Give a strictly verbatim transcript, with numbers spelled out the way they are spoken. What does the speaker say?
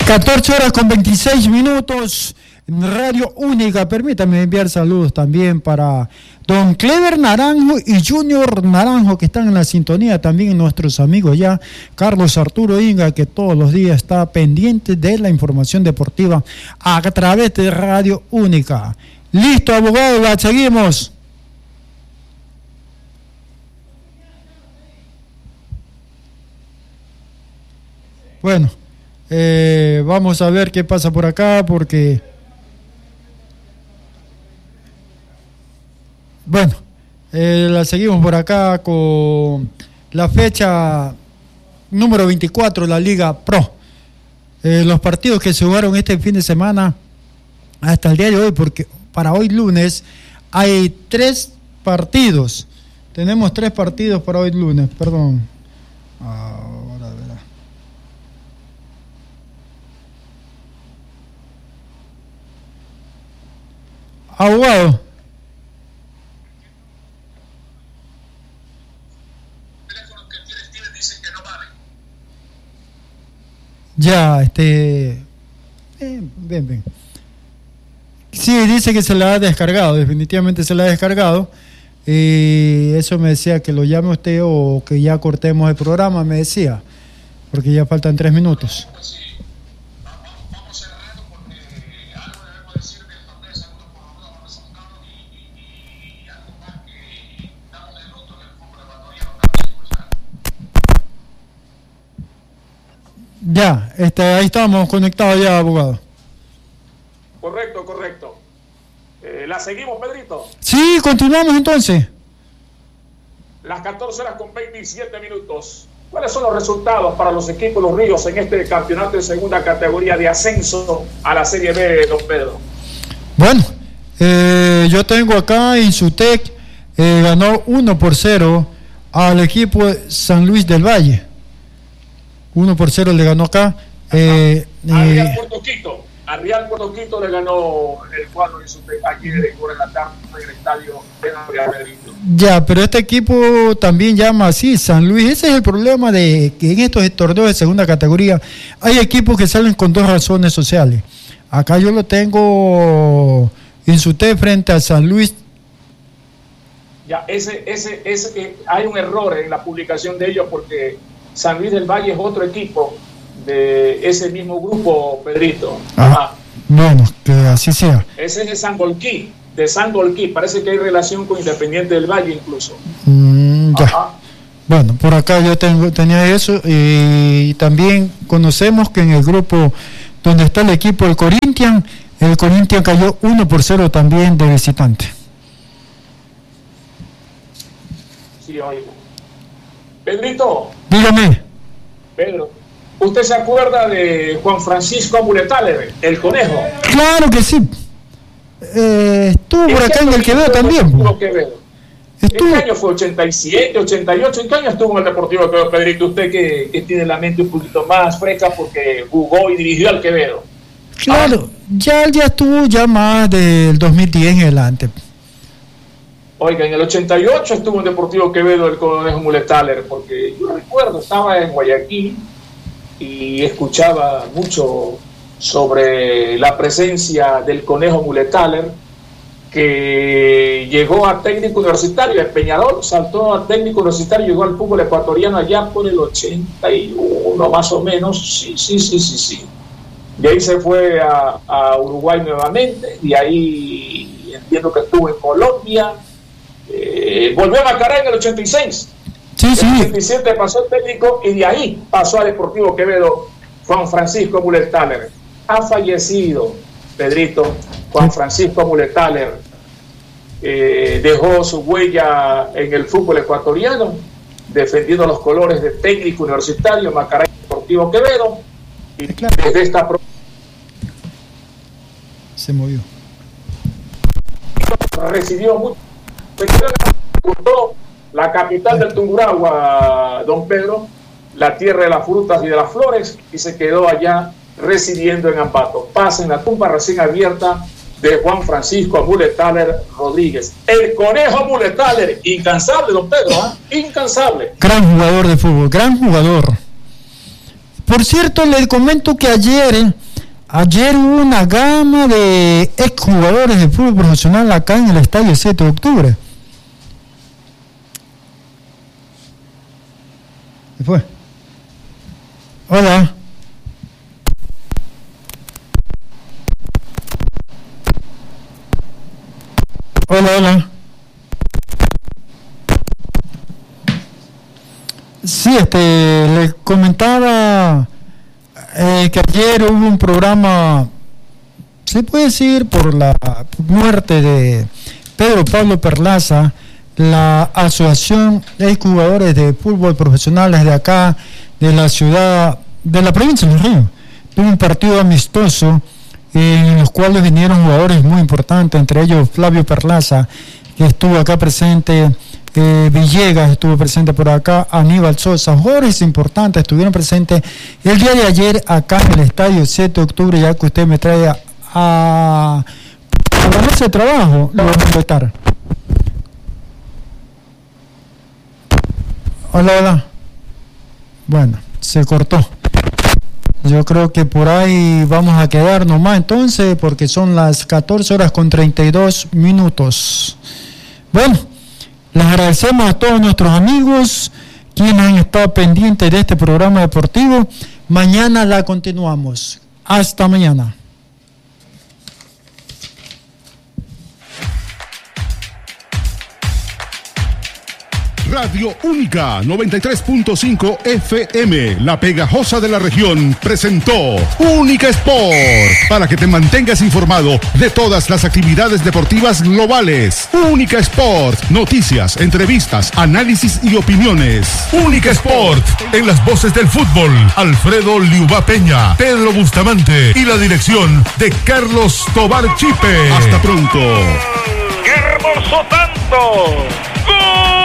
catorce horas con veintiséis minutos, Radio Única. Permítame enviar saludos también para don Clever Naranjo y Junior Naranjo, que están en la sintonía, también nuestros amigos ya, Carlos Arturo Inga, que todos los días está pendiente de la información deportiva a través de Radio Única. Listo, abogado, la seguimos. Bueno, eh, vamos a ver qué pasa por acá, porque... Bueno, eh, la seguimos por acá con la fecha número veinticuatro, la Liga Pro. Eh, los partidos que se jugaron este fin de semana hasta el día de hoy, porque para hoy lunes hay tres partidos. Tenemos tres partidos para hoy lunes, perdón. Ahora verá. Abogado. Ya, este... Ven, ven, ven. Sí, dice que se la ha descargado, definitivamente se la ha descargado. Y eso me decía que lo llame usted o que ya cortemos el programa, me decía, porque ya faltan tres minutos. Ya, este, ahí estamos conectados ya, abogado. Correcto, correcto. Eh, ¿La seguimos, Pedrito? Sí, continuamos entonces. Las catorce horas con veintisiete minutos. ¿Cuáles son los resultados para los equipos Los Ríos en este campeonato de segunda categoría de ascenso a la Serie B, don Pedro? Bueno, eh, yo tengo acá Insutec, eh, ganó uno por cero al equipo de San Luis del Valle. uno por cero le ganó acá. Eh, a eh, Real Puerto Quito. A Real Puerto Quito le ganó el cuadro de Insutec aquí en la tarde en el estadio de Pedrito. Ya, pero este equipo también llama así, San Luis. Ese es el problema de que en estos torneos de segunda categoría hay equipos que salen con dos razones sociales. Acá yo lo tengo Insutec frente a San Luis. Ya, ese, ese, ese, eh, hay un error en la publicación de ellos porque San Luis del Valle es otro equipo de ese mismo grupo, Pedrito. Ah, bueno, que así sea. Ese es de San Golquí, de San Golquí. Parece que hay relación con Independiente del Valle incluso. Mm, ya. Ajá. Bueno, por acá yo tengo, tenía eso. Y también conocemos que en el grupo donde está el equipo del Corinthians, el Corinthians cayó uno por cero también de visitante. Sí, oigo. Pedrito. Dígame. Pedro, ¿usted se acuerda de Juan Francisco Muletaler, el conejo? Claro que sí. Eh, estuvo por acá en el Quevedo también. Estuvo Quevedo. Estuvo... ¿Qué año fue? ¿ochenta y siete, ochenta y ocho? ¿En qué año estuvo en el Deportivo Quevedo, Pedrito? Usted que, que tiene la mente un poquito más fresca porque jugó y dirigió al Quevedo. Claro, ah. ya, ya estuvo ya más del dos mil diez en adelante. Oiga, en el ochenta y ocho estuvo en Deportivo Quevedo el conejo Muletaler, porque yo recuerdo, estaba en Guayaquil y escuchaba mucho sobre la presencia del conejo Muletaler, que llegó a técnico universitario, el Peñarol saltó a técnico universitario, llegó al fútbol ecuatoriano allá por el ochenta y uno más o menos, sí, sí, sí, sí, sí. De ahí se fue a, a Uruguay nuevamente, y ahí entiendo que estuvo en Colombia. Eh, volvió a Macará en el ochenta y seis. Sí, sí. En el ochenta y siete pasó el técnico y de ahí pasó al Deportivo Quevedo Juan Francisco Muletaler. Ha fallecido, Pedrito. Juan Francisco Muletaler eh, dejó su huella en el fútbol ecuatoriano, defendiendo los colores de técnico universitario Macará y Deportivo Quevedo. Y claro, desde esta pro... se movió. Recibió mucho. La capital del Tungurahua, don Pedro, la tierra de las frutas y de las flores, y se quedó allá residiendo en Ambato. Pasa en la tumba recién abierta de Juan Francisco Muletaler Rodríguez. El conejo Muletaler, incansable, don Pedro, ¿eh? Incansable. Gran jugador de fútbol, gran jugador. Por cierto, les comento que ayer, ayer hubo una gama de exjugadores de fútbol profesional acá en el estadio siete de octubre. ¿Qué fue? Hola. Hola, hola. Sí, este, le comentaba eh, que ayer hubo un programa, se puede decir, por la muerte de Pedro Pablo Perlaza, la Asociación de Jugadores de Fútbol Profesionales de acá, de la ciudad, de la provincia de Los Ríos. Tuvo un partido amistoso en los cuales vinieron jugadores muy importantes, entre ellos Flavio Perlaza, que estuvo acá presente, eh, Villegas estuvo presente por acá, Aníbal Sosa, jugadores importantes estuvieron presentes el día de ayer acá en el estadio siete de octubre, ya que usted me trae a, a, a la mesa de trabajo, lo voy a invitar. Hola, hola. Bueno, se cortó. Yo creo que por ahí vamos a quedar nomás entonces, porque son las catorce horas con treinta y dos minutos. Bueno, les agradecemos a todos nuestros amigos quienes han estado pendientes de este programa deportivo. Mañana la continuamos. Hasta mañana. Radio Única noventa y tres punto cinco F M, la pegajosa de la región, presentó Única Sport, para que te mantengas informado de todas las actividades deportivas globales. Única Sport, noticias, entrevistas, análisis y opiniones. Única Sport, en las voces del fútbol, Alfredo Liuba Peña, Pedro Bustamante y la dirección de Carlos Tobar Chipe. Hasta pronto. ¡Qué hermoso tanto!